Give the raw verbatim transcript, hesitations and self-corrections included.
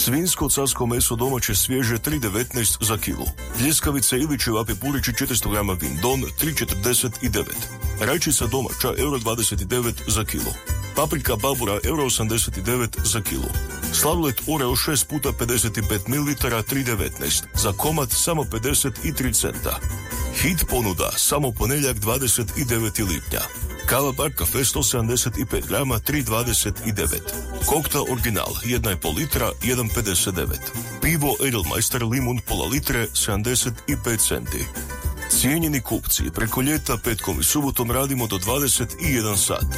Svinsko carsko meso domaće svježe tri devetnaest za kilu. Pljeskavice Ilićeva pepurići četiristo grama Vindon tri četrdeset devet. Rajčica domaća euro dvadeset devet za kilu. Paprika Babura euro osamdeset devet za kilu. Sladoled Oreo šest puta pedeset pet mililitara tri devetnaest. Za komad samo pedeset tri centa. Hit ponuda samo ponedjeljak dvadeset deveti lipnja. Kava Bar Cafe sto sedamdeset pet grama tri dvadeset devet. Kokta Original jedna i pol litra jedan pedeset devet. Pivo Edelmeister Limun pola litre sedamdeset pet centi. Cijenjeni kupci, preko ljeta petkom i subotom radimo do dvadeset jedan sat.